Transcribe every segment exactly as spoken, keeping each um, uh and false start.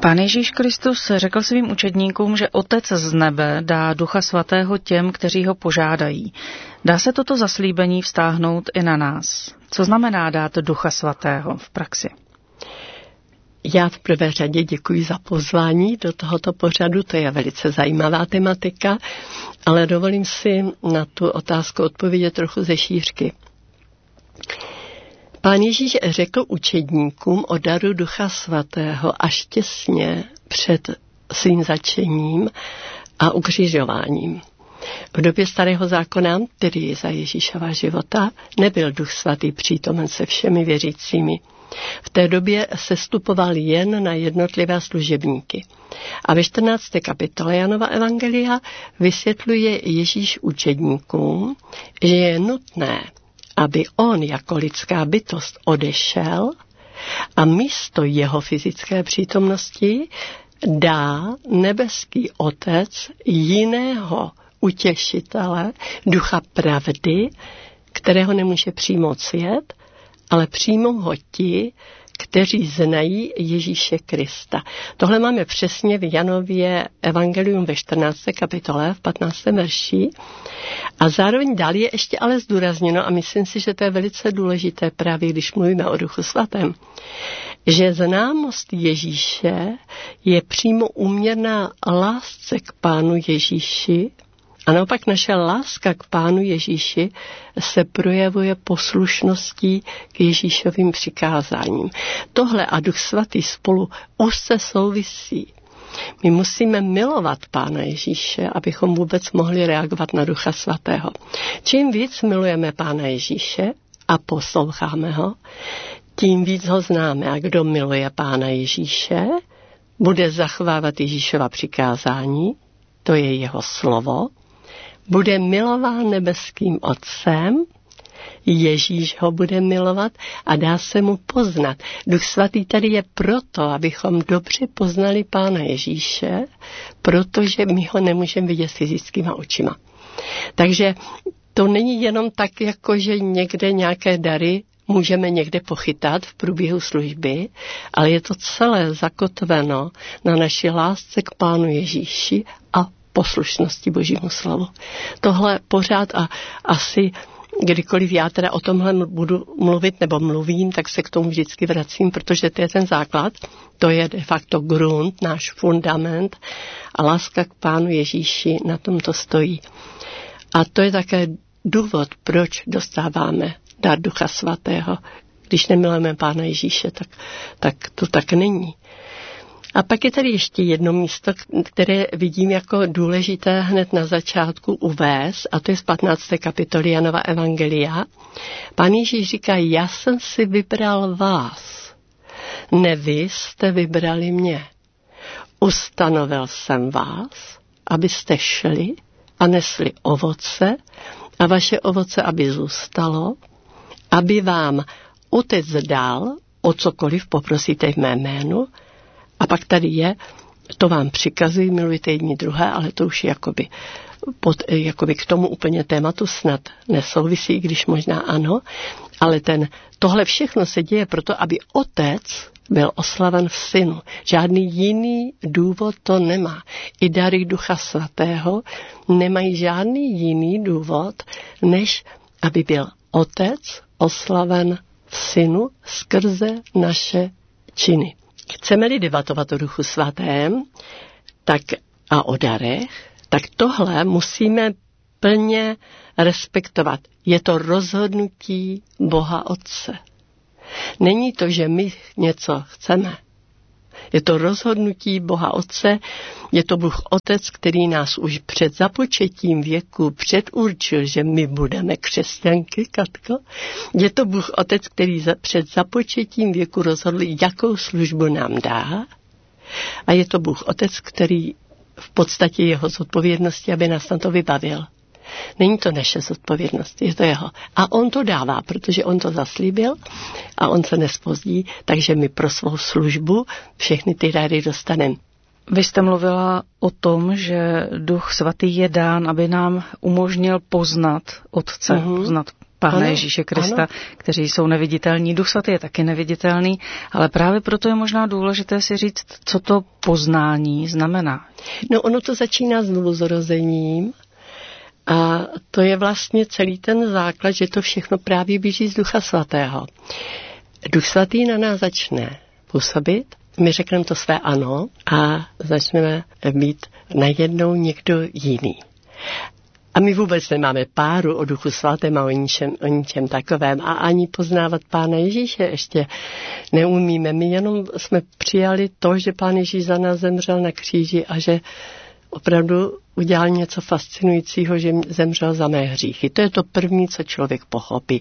Pán Ježíš Kristus řekl svým učedníkům, že Otec z nebe dá Ducha Svatého těm, kteří ho požádají. Dá se toto zaslíbení vztáhnout i na nás? Co znamená dát Ducha Svatého v praxi? Já v prvé řadě děkuji za pozvání do tohoto pořadu, to je velice zajímavá tematika, ale dovolím si na tu otázku odpovědět trochu ze šířky. Pán Ježíš řekl učedníkům o daru Ducha Svatého až těsně před svým zatčením a ukřižováním. V době Starého zákona, tedy za Ježíšova života, nebyl Duch Svatý přítomen se všemi věřícími. V té době sestupoval jen na jednotlivé služebníky. A ve čtrnácté kapitole Janova evangelia vysvětluje Ježíš učedníkům, že je nutné, aby on jako lidská bytost odešel a místo jeho fyzické přítomnosti dá nebeský Otec jiného utěšitele, Ducha pravdy, kterého nemůže přijmout svět, ale přijmou ho ti, kteří znají Ježíše Krista. Tohle máme přesně v Janově evangelium ve čtrnácté kapitole, v patnáctém verši. A zároveň dál je ještě ale zdůrazněno, a myslím si, že to je velice důležité právě, když mluvíme o Duchu Svatém, že známost Ježíše je přímo úměrná lásce k Pánu Ježíši, a naopak naše láska k Pánu Ježíši se projevuje poslušností k Ježíšovým přikázáním. Tohle a Duch Svatý spolu úzce souvisí. My musíme milovat Pána Ježíše, abychom vůbec mohli reagovat na Ducha Svatého. Čím víc milujeme Pána Ježíše a posloucháme ho, tím víc ho známe. A kdo miluje Pána Ježíše, bude zachovávat Ježíšova přikázání, to je jeho slovo, bude milován nebeským Otcem, Ježíš ho bude milovat a dá se mu poznat. Duch Svatý tady je proto, abychom dobře poznali Pána Ježíše, protože my ho nemůžeme vidět fyzickýma očima. Takže to není jenom tak, jako že někde nějaké dary můžeme někde pochytat v průběhu služby, ale je to celé zakotveno na naší lásce k Pánu Ježíši a poslušnosti Božímu slovu. Tohle pořád a asi kdykoliv já teda o tomhle budu mluvit nebo mluvím, tak se k tomu vždycky vracím, protože to je ten základ, to je de facto grunt, náš fundament a láska k Pánu Ježíši na tom to stojí. A to je také důvod, proč dostáváme dar Ducha Svatého. Když nemilujeme Pána Ježíše, tak, tak to tak není. A pak je tady ještě jedno místo, které vidím jako důležité hned na začátku uvést, a to je z patnácté kapitoly Janova evangelia. Pán Ježíš říká, já jsem si vybral vás, ne vy jste vybrali mě. Ustanovil jsem vás, abyste šli a nesli ovoce a vaše ovoce, aby zůstalo, aby vám Otec dal, o cokoliv poprosíte v mé jménu. A pak tady je, to vám přikazují, milujte jedni druhé, ale to už je jakoby, pod, jakoby k tomu úplně tématu snad nesouvisí, když možná ano, ale ten, tohle všechno se děje proto, aby Otec byl oslaven v Synu. Žádný jiný důvod to nemá. I dary Ducha Svatého nemají žádný jiný důvod, než aby byl Otec oslaven v Synu skrze naše činy. Chceme-li debatovat o Duchu Svatém tak a o darech, tak tohle musíme plně respektovat. Je to rozhodnutí Boha Otce. Není to, že my něco chceme. Je to rozhodnutí Boha Otce, je to Bůh Otec, který nás už před započetím věku předurčil, že my budeme křesťanky, Katko. Je to Bůh Otec, který za, před započetím věku rozhodl, jakou službu nám dá. A je to Bůh Otec, který v podstatě jeho zodpovědnosti, aby nás na to vybavil. Není to naše zodpovědnost, je to jeho. A on to dává, protože on to zaslíbil a on se nespozdí, takže my pro svou službu všechny ty dary dostaneme. Vy jste mluvila o tom, že Duch Svatý je dán, aby nám umožnil poznat Otce, mm-hmm. poznat Pána ano, Ježíše Krista, ano. kteří jsou neviditelní. Duch svatý je taky neviditelný, ale právě proto je možná důležité si říct, co to poznání znamená. No ono to začíná znovuzrozením a to je vlastně celý ten základ, že to všechno právě běží z Ducha svatého. Duch svatý na nás začne působit, my řekneme to své ano a začneme být najednou někdo jiný. A my vůbec nemáme páru o Duchu svatém a o ničem, o ničem takovém a ani poznávat Pána Ježíše ještě neumíme. My jenom jsme přijali to, že Pán Ježíš za nás zemřel na kříži a že opravdu udělal něco fascinujícího, že zemřel za mé hříchy. To je to první, co člověk pochopí.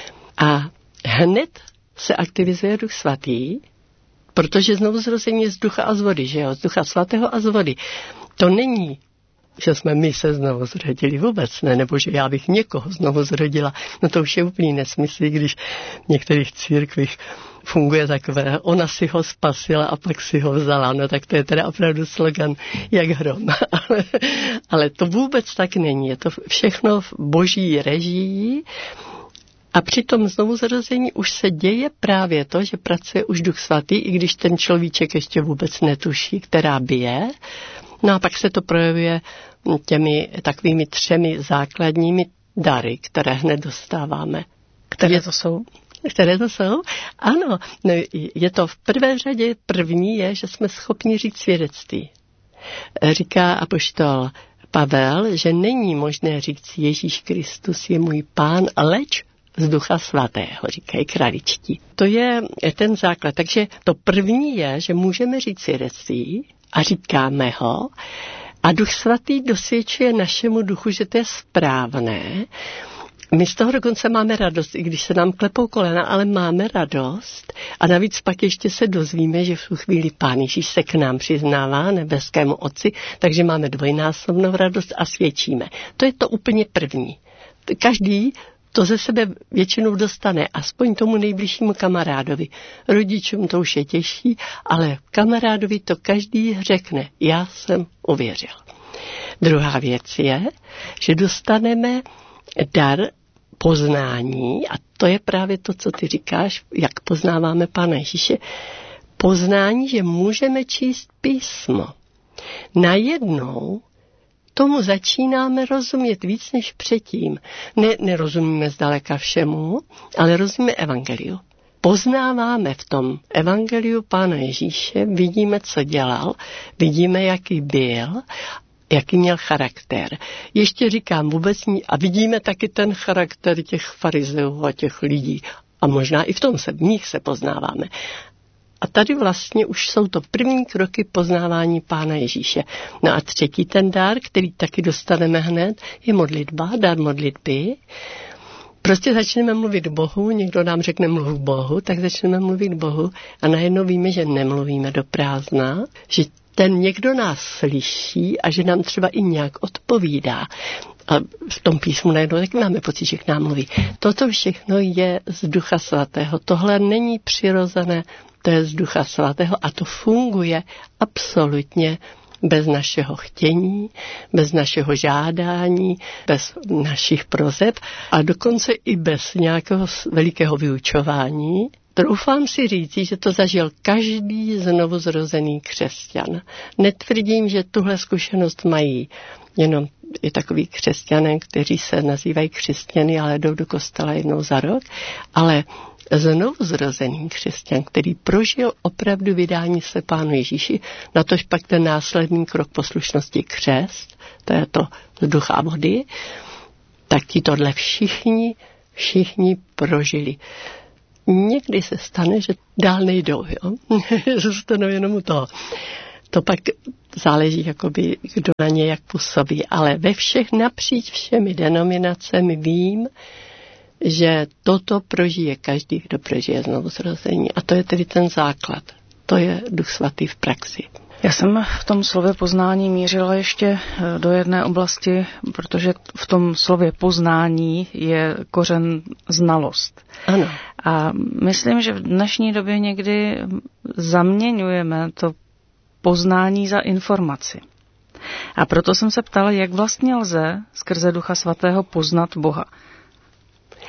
A hned se aktivizuje Duch svatý, protože znovu zrození je z ducha a z vody, že jo? Z Ducha svatého a z vody. To není, že jsme my se znovu zrodili, vůbec ne, nebo že já bych někoho znovu zrodila. No to už je úplný nesmysl, když v některých církvích funguje takové, ona si ho spasila a pak si ho vzala. No tak to je teda opravdu slogan jak hrom. ale, ale to vůbec tak není. Je to všechno v boží režii. A při tom znovuzrození už se děje právě to, že pracuje už Duch svatý, i když ten človíček ještě vůbec netuší, která by je. No a pak se to projevuje těmi takovými třemi základními dary, které hned dostáváme. Které to jsou? Které to jsou? Ano, no, je to v prvé řadě, první je, že jsme schopni říct svědectví. Říká apoštol Pavel, že není možné říct Ježíš Kristus je můj pán, leč z Ducha svatého, říkají kraličtí. To je ten základ. Takže to první je, že můžeme říct svědectví a říkáme ho a Duch svatý dosvědčuje našemu duchu, že to je správné. My z toho dokonce máme radost, i když se nám klepou kolena, ale máme radost. A navíc pak ještě se dozvíme, že v tu chvíli Pán Ježíš se k nám přiznává nebeskému Otci, takže máme dvojnásobnou radost a svědčíme. To je to úplně první. Každý to ze sebe většinou dostane, aspoň tomu nejbližšímu kamarádovi. Rodičům to už je těžší, ale kamarádovi to každý řekne. Já jsem uvěřil. Druhá věc je, že dostaneme dar poznání, a to je právě to, co ty říkáš, jak poznáváme Pána Ježíše. Poznání, že můžeme číst písmo. Najednou tomu začínáme rozumět víc než předtím. Ne, nerozumíme zdaleka všemu, ale rozumíme evangeliu. Poznáváme v tom evangeliu Pána Ježíše, vidíme, co dělal, vidíme, jaký byl, jaký měl charakter. Ještě říkám vůbec ní, a vidíme taky ten charakter těch farizeů a těch lidí. A možná i v tom se, v nich se poznáváme. A tady vlastně už jsou to první kroky poznávání Pána Ježíše. No a třetí ten dar, který taky dostaneme hned, je modlitba, dar modlitby. Prostě začneme mluvit Bohu, někdo nám řekne mluv Bohu, tak začneme mluvit Bohu a najednou víme, že nemluvíme do prázdna, že ten někdo nás slyší a že nám třeba i nějak odpovídá. A v tom písmu najednou taky máme pocit, že k nám mluví. Toto všechno je z Ducha svatého. Tohle není přirozené, to je z Ducha svatého a to funguje absolutně bez našeho chtění, bez našeho žádání, bez našich prozeb a dokonce i bez nějakého velikého vyučování. Troufám si říci, že to zažil každý znovuzrozený křesťan. Netvrdím, že tuhle zkušenost mají jenom je takový křesťané, kteří se nazývají křesťany, ale jdou do kostela jednou za rok, ale znovuzrozený křesťan, který prožil opravdu vydání se Pánu Ježíši, natož pak ten následný krok poslušnosti křest, to je to z ducha a vody, tak ti tohle všichni, všichni prožili. Někdy se stane, že dál nejdou, jo? Zůstanou jenom u toho. To pak záleží, jakoby, kdo na ně jak působí, ale ve všech napříč všemi denominacemi vím, že toto prožije každý, kdo prožije znovuzrození. A to je tedy ten základ. To je Duch svatý v praxi. Já jsem v tom slově poznání mířila ještě do jedné oblasti, protože v tom slově poznání je kořen znalost. Ano. A myslím, že v dnešní době někdy zaměňujeme to poznání za informaci. A proto jsem se ptala, jak vlastně lze skrze Ducha svatého poznat Boha.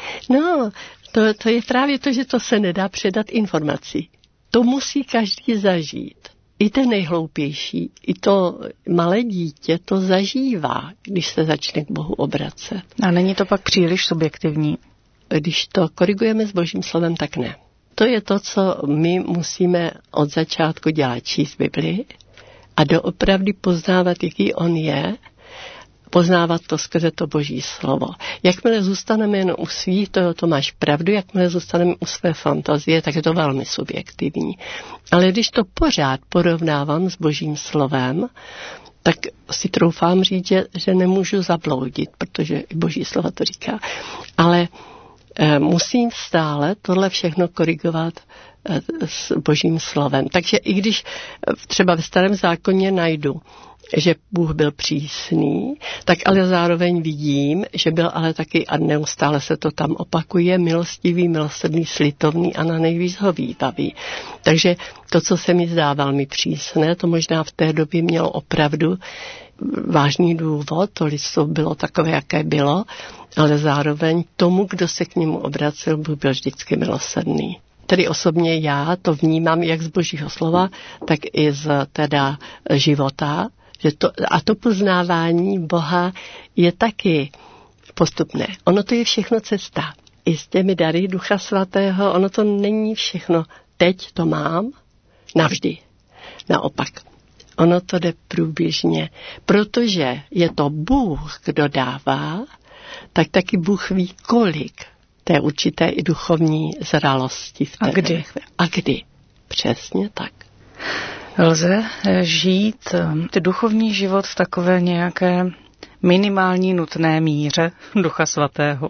No, to, to je právě to, že to se nedá předat informací. To musí každý zažít. I ten nejhloupější, i to malé dítě to zažívá, když se začne k Bohu obracet. A není to pak příliš subjektivní? Když to korigujeme s Božím slovem, tak ne. To je to, co my musíme od začátku dělat, číst Biblii a doopravdy poznávat, jaký on je, poznávat to skrze to Boží slovo. Jakmile zůstaneme jen u svých, to, to máš pravdu, jakmile zůstaneme u své fantazie, tak je to velmi subjektivní. Ale když to pořád porovnávám s Božím slovem, tak si troufám říct, že, že nemůžu zabloudit, protože i Boží slovo to říká. Ale e, musím stále tohle všechno korigovat e, s Božím slovem. Takže i když třeba ve Starém zákoně najdu, že Bůh byl přísný, tak ale zároveň vidím, že byl ale taky, a neustále se to tam opakuje, milostivý, milosrdný, slitovný a na nejvíc ho výbaví. Takže to, co se mi zdá velmi přísné, to možná v té době mělo opravdu vážný důvod, to lidstvo bylo takové, jaké bylo, ale zároveň tomu, kdo se k němu obracel, Bůh byl vždycky milosrdný. Tedy osobně já to vnímám jak z Božího slova, tak i z teda života, že to, a to poznávání Boha je taky postupné. Ono to je všechno cesta. I s těmi dary Ducha Svatého, ono to není všechno. Teď to mám, navždy. Naopak. Ono to jde průběžně. Protože je to Bůh, kdo dává, tak taky Bůh ví kolik té určité i duchovní zralosti. V a kdy? A kdy. Přesně tak. Lze žít duchovní život v takové nějaké minimální nutné míře Ducha Svatého?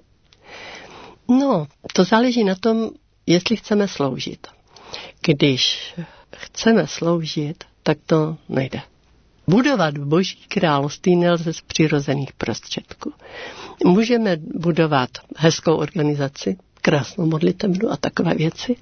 No, to záleží na tom, jestli chceme sloužit. Když chceme sloužit, tak to nejde. Budovat Boží království nelze z přirozených prostředků. Můžeme budovat hezkou organizaci, krásnou modlitebnu a takové věci,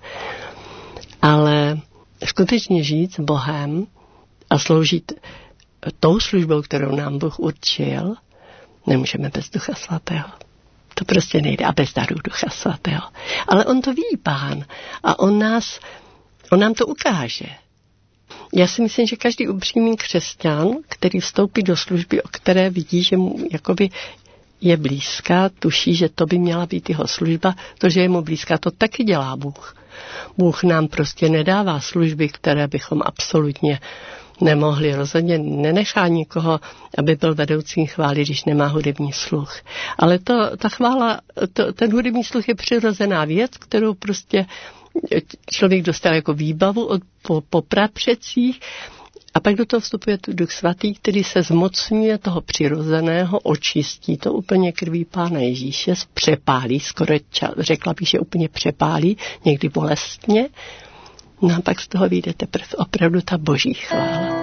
ale skutečně žít s Bohem a sloužit tou službou, kterou nám Bůh určil, nemůžeme bez Ducha Svatého. To prostě nejde. A bez darů Ducha Svatého. Ale on to ví, Pán. A on nás, on nám to ukáže. Já si myslím, že každý upřímný křesťan, který vstoupí do služby, o které vidí, že mu jakoby je blízká, tuší, že to by měla být jeho služba, to, že je mu blízká, to taky dělá Bůh. Bůh nám prostě nedává služby, které bychom absolutně nemohli. Rozhodně nenechá nikoho, aby byl vedoucím chvály, když nemá hudební sluch. Ale to, ta chvála, to, ten hudební sluch je přirozená věc, kterou prostě člověk dostal jako výbavu od, po, po prapředcích. A pak do toho vstupuje Duch Svatý, který se zmocňuje toho přirozeného, očistí to úplně krví Pána Ježíše, přepálí, skoro ča, řekla bych, že úplně přepálí, někdy bolestně. No a pak z toho vyjde teprve opravdu ta Boží chvála.